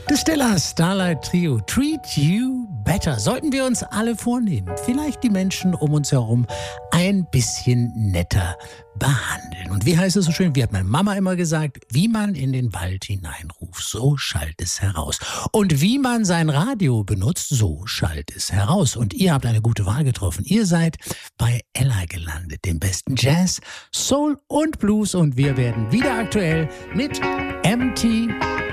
The Stiller Starlight Trio, Treat You Better. Sollten wir uns alle vornehmen, vielleicht die Menschen um uns herum ein bisschen netter behandeln. Und wie heißt es so schön, wie hat meine Mama immer gesagt, wie man in den Wald hineinruft, so schallt es heraus. Und wie man sein Radio benutzt, so schallt es heraus. Und ihr habt eine gute Wahl getroffen. Ihr seid bei Ella gelandet, dem besten Jazz, Soul und Blues. Und wir werden wieder aktuell mit MT